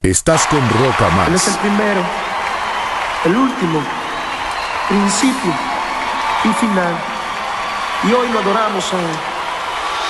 Estás con Roca Él es el Más. primero, el último, principio y final. Y hoy lo adoramos a Él.